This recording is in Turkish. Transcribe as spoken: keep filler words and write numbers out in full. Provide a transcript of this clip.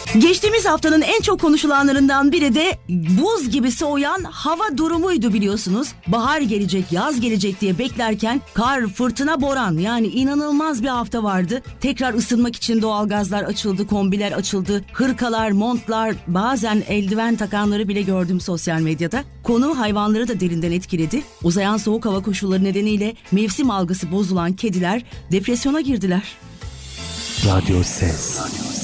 Geçtiğimiz haftanın en çok konuşulanlarından biri de buz gibi soğuyan hava durumuydu biliyorsunuz. Bahar gelecek, yaz gelecek diye beklerken kar, fırtına, boran, yani inanılmaz bir hafta vardı. Tekrar ısınmak için doğalgazlar açıldı, kombiler açıldı, hırkalar, montlar, bazen eldiven takanları bile gördüm sosyal medyada. Konu hayvanları da derinden etkiledi. Uzayan soğuk hava koşulları nedeniyle mevsim algısı bozulan kediler depresyona girdiler. Radyo Ses.